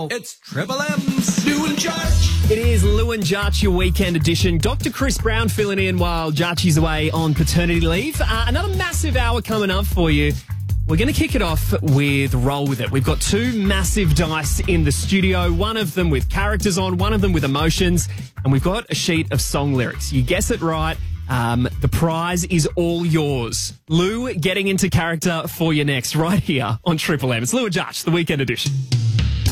now. It's Triple M's Lou and Jarch. It is Lou and Jarch, your weekend edition. Dr. Chris Brown filling in while Jarchy's away on paternity leave. Another massive hour coming up for you. We're going to kick it off with Roll With It. We've got two massive dice in the studio, one of them with characters on, one of them with emotions, and we've got a sheet of song lyrics. You guess it right, the prize is all yours. Lou getting into character for you next, right here on Triple M. It's Lou and Jarch, the weekend edition.